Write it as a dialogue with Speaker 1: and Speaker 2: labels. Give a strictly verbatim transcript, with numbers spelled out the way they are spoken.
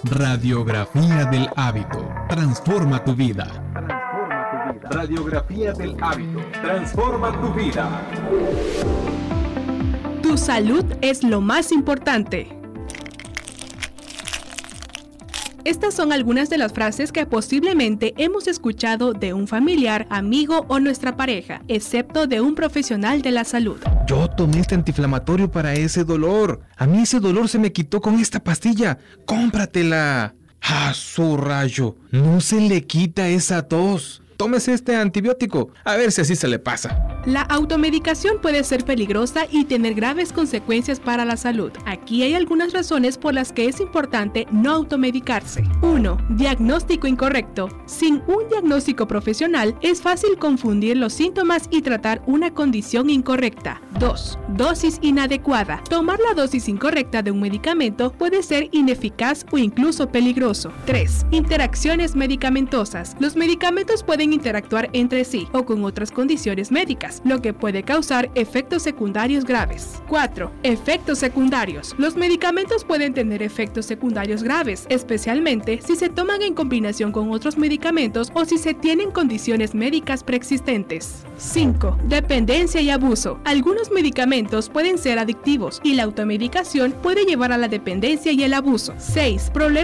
Speaker 1: Radiografía del hábito. Transforma tu vida. Transforma tu vida. Radiografía del hábito. Transforma tu vida.
Speaker 2: Tu salud es lo más importante. Estas son algunas de las frases que posiblemente hemos escuchado de un familiar, amigo o nuestra pareja, excepto de un profesional de la salud.
Speaker 3: Yo tomé este antiinflamatorio para ese dolor. A mí ese dolor se me quitó con esta pastilla. ¡Cómpratela! ¡Ah, su rayo! No se le quita esa tos. Tómese este antibiótico, a ver si así se le pasa.
Speaker 2: La automedicación puede ser peligrosa y tener graves consecuencias para la salud. Aquí hay algunas razones por las que es importante no automedicarse. uno. Diagnóstico incorrecto. Sin un diagnóstico profesional, es fácil confundir los síntomas y tratar una condición incorrecta. dos. Dosis inadecuada. Tomar la dosis incorrecta de un medicamento puede ser ineficaz o incluso peligroso. tres. Interacciones medicamentosas. Los medicamentos pueden interactuar entre sí o con otras condiciones médicas, lo que puede causar efectos secundarios graves. cuatro. Efectos secundarios. Los medicamentos pueden tener efectos secundarios graves, especialmente si se toman en combinación con otros medicamentos o si se tienen condiciones médicas preexistentes. cinco. Dependencia y abuso. Algunos medicamentos pueden ser adictivos y la automedicación puede llevar a la dependencia y el abuso. seis. Problemas